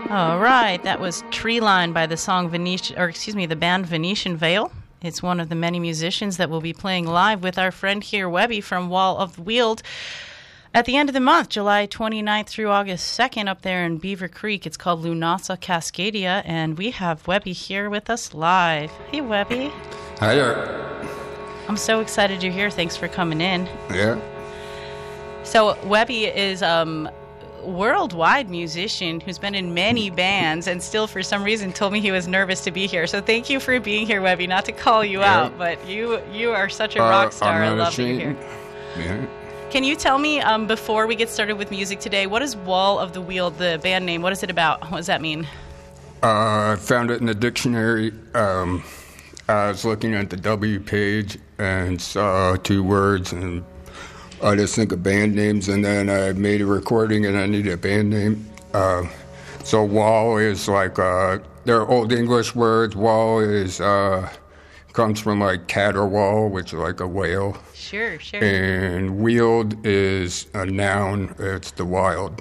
All right, that was Treeline by the band Venetian Veil. It's one of the many musicians that will be playing live with our friend here, Webby, from Wall of the Weald at the end of the month, July 29th through August 2nd, up there in Beaver Creek. It's called Lunasa Cascadia, and we have Webby here with us live. Hey, Webby. Hi there. I'm so excited you're here. Thanks for coming in. Yeah. So Webby is worldwide musician who's been in many bands and still for some reason told me he was nervous to be here. So thank you for being here, Webby. Not to call you out, but you are such a rock star. I love you here. Yeah. Can you tell me, before we get started with music today, what is Wall of the Weald, the band name? What is it about? What does that mean? I found it in the dictionary. I was looking at the W page and saw two words, and I just think of band names, and then I made a recording and I needed a band name. So wall is like, they're old English words. Wall is, comes from like caterwaul, which is like a whale. Sure. And weald is a noun. It's the wild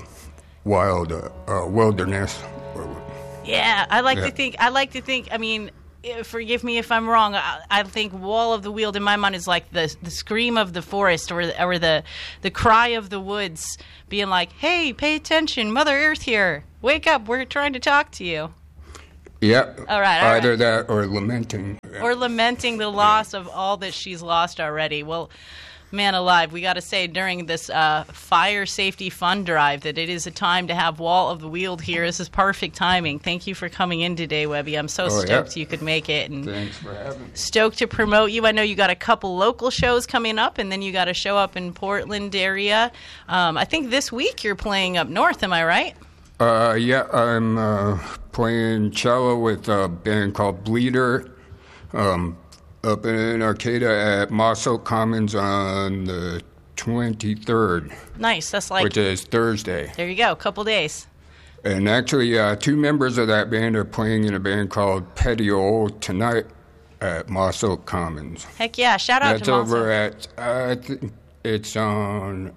wilderness. Yeah, I like to think, I mean, forgive me if I'm wrong. I think Wall of the Weald in my mind is like the scream of the forest or the cry of the woods being like, hey, pay attention, Mother Earth here. Wake up, we're trying to talk to you. Yeah. All right. Either that or lamenting. Or lamenting the loss of all that she's lost already. Well, man alive, we got to say during this fire safety fund drive that it is a time to have Wall of the Weald here. This is perfect timing. Thank you for coming in today, Webby. I'm so stoked you could make it. And thanks for having me. Stoked to promote you. I know you got a couple local shows coming up, and then you got a show up in Portland area. I think this week you're playing up north, am I right? Yeah, I'm playing cello with a band called Bleeder up in Arcata at Moss Oak Commons on the 23rd. Nice. That's which is Thursday. There you go. A couple days. And actually, two members of that band are playing in a band called Petio tonight at Moss Oak Commons. Heck yeah. Shout out to Moss Oak. That's over at, I think it's on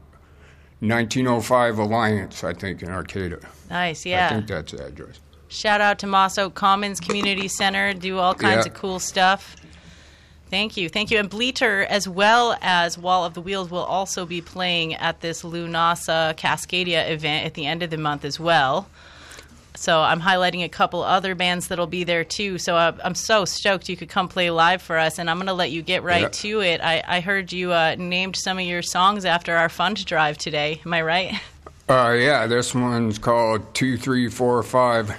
1905 Alliance, I think, in Arcata. Nice, yeah. I think that's the address. Shout out to Moss Oak Commons Community Center. Do all kinds of cool stuff. Thank you. And Bleeder, as well as Wall of the Weald, will also be playing at this Lunasa Cascadia event at the end of the month as well. So I'm highlighting a couple other bands that'll be there too. So I'm so stoked you could come play live for us, and I'm going to let you get right to it. I heard you named some of your songs after our fund drive today. Am I right? Yeah, this one's called 2345.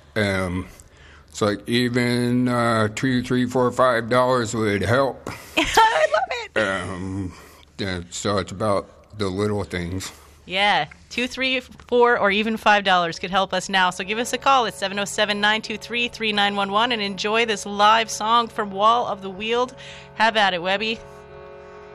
It's like even $2, $3, $4, $5 would help. I love it. Yeah, so it's about the little things. Yeah, $2, $3, $4, or even $5 could help us now. So give us a call at 707-923-3911 and enjoy this live song from Wall of the Weald. Have at it, Webby.